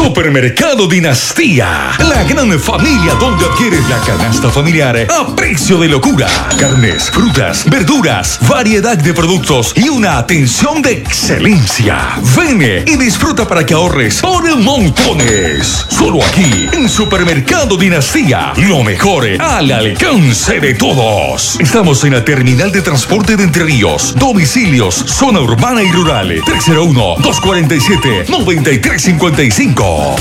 Supermercado Dinastía, la gran familia donde adquieres la canasta familiar a precio de locura. Carnes, frutas, verduras, variedad de productos y una atención de excelencia. Ven y disfruta para que ahorres por montones. Solo aquí, en Supermercado Dinastía, lo mejor al alcance de todos. Estamos en la terminal de transporte de Entre Ríos. Domicilios, zona urbana y rural. 301-247-9355.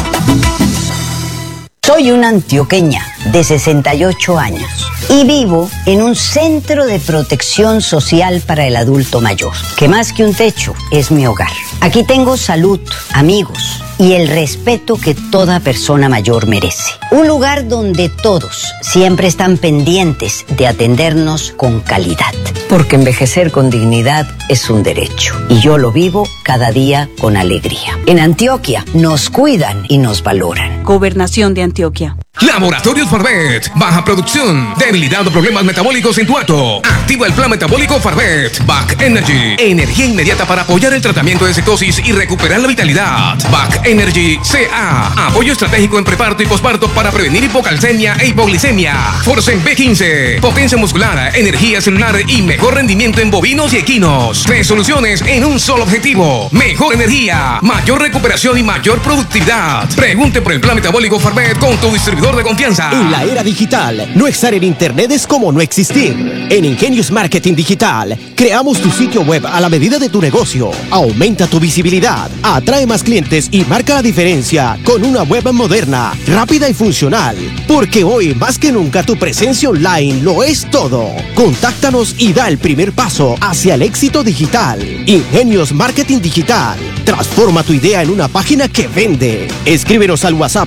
Soy una antioqueña de 68 años y vivo en un centro de protección social para el adulto mayor, que más que un techo es mi hogar. Aquí tengo salud, amigos y el respeto que toda persona mayor merece. Un lugar donde todos siempre están pendientes de atendernos con calidad, porque envejecer con dignidad es un derecho y yo lo vivo cada día con alegría. En Antioquia nos cuidan y nos valoran. Gobernación de Antioquia. Laboratorios Farbet. Baja producción, debilidad o problemas metabólicos en tu acto. Activa el plan metabólico Farbet. Back Energy. Energía inmediata para apoyar el tratamiento de cetosis y recuperar la vitalidad. Back Energy CA. Apoyo estratégico en preparto y posparto para prevenir hipocalcemia e hipoglicemia. Forcen B15. Potencia muscular, energía celular y mejor rendimiento en bovinos y equinos. 3 soluciones en un solo objetivo. Mejor energía, mayor recuperación y mayor productividad. Pregunte por el plan metabólico Farbet con tu distribuidor de confianza. En la era digital, no estar en internet es como no existir. En Ingenious Marketing Digital, creamos tu sitio web a la medida de tu negocio. Aumenta tu visibilidad, atrae más clientes y marca la diferencia con una web moderna, rápida y funcional. Porque hoy, más que nunca, tu presencia online lo es todo. Contáctanos y da el primer paso hacia el éxito digital. Ingenious Marketing Digital. Transforma tu idea en una página que vende. Escríbenos al WhatsApp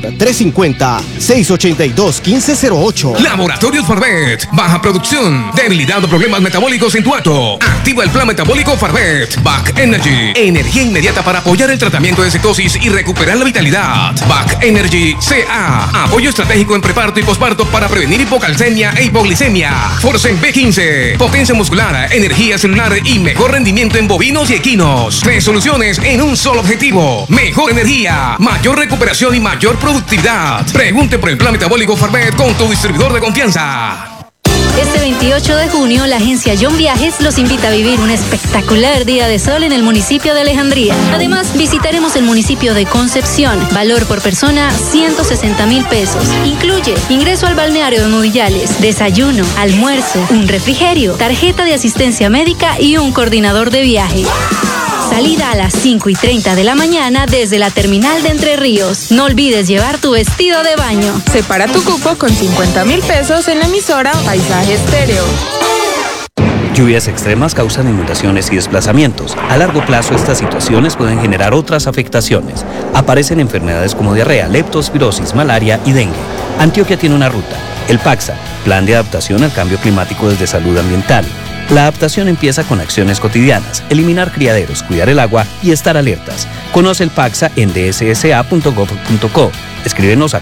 350-682-1508. Laboratorios Farbet. Baja producción, debilidad o problemas metabólicos en tu acto. Activa el plan metabólico Farbet. Back Energy. Energía inmediata para apoyar el tratamiento de cetosis y recuperar la vitalidad. Back Energy CA. Apoyo estratégico en preparto y posparto para prevenir hipocalcemia e hipoglicemia. Forcen B15. Potencia muscular, energía celular y mejor rendimiento en bovinos y equinos. 3 soluciones en un solo objetivo. Mejor energía, mayor recuperación y mayor productividad. Pregunte por el plan metabólico Farbet con tu distribuidor de confianza. Este 28 de junio, la agencia John Viajes los invita a vivir un espectacular día de sol en el municipio de Alejandría. Además, visitaremos el municipio de Concepción. Valor por persona, 160,000 pesos. Incluye ingreso al balneario de Nudillales, desayuno, almuerzo, un refrigerio, tarjeta de asistencia médica y un coordinador de viaje. Salida a las 5:30 de la mañana desde la terminal de Entre Ríos. No olvides llevar tu vestido de baño. Separa tu cupo con 50,000 pesos en la emisora Paisaje Estéreo. Lluvias extremas causan inundaciones y desplazamientos. A largo plazo, estas situaciones pueden generar otras afectaciones. Aparecen enfermedades como diarrea, leptospirosis, malaria y dengue. Antioquia tiene una ruta, el PACSA, Plan de Adaptación al Cambio Climático desde Salud Ambiental. La adaptación empieza con acciones cotidianas, eliminar criaderos, cuidar el agua y estar alertas. Conoce el PACSA en dssa.gov.co. Escríbenos a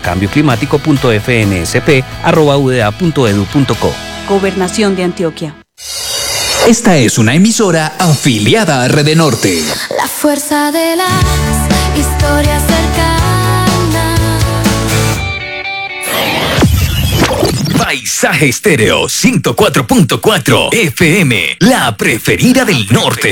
cambioclimático.fnsp@uda.edu.co. Gobernación de Antioquia. Esta es una emisora afiliada a Red Norte. La fuerza de las historias cercanas. Paisaje Estéreo 104.4 FM, la preferida del norte.